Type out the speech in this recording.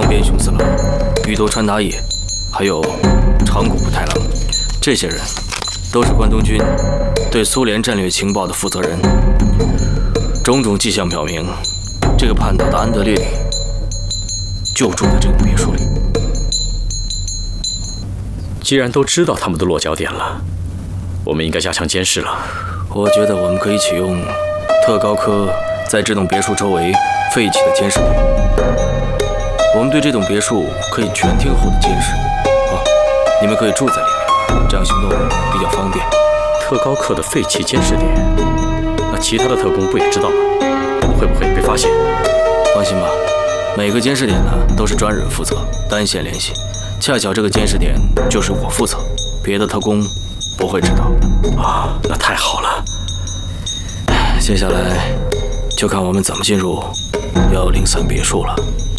边雄四郎、宇多川达也，还有长谷部太郎，这些人都是关东军对苏联战略情报的负责人。种种迹象表明，这个叛逃的安德烈里就住在这栋别墅里。 既然都知道他们的落脚点了，我们应该加强监视了。 我觉得我们可以启用特高科在这栋别墅周围废弃的监视点。我们对这栋别墅可以全天候的监视。你们可以住在里面，这样行动比较方便。 特高课的废弃监视点，那其他的特工不也知道吗？我们会不会被发现？ 放心吧，每个监视点呢都是专人负责，单线联系。恰巧这个监视点就是我负责，别的特工不会知道。 啊，那太好了。 接下来就看我们怎么进入103别墅了。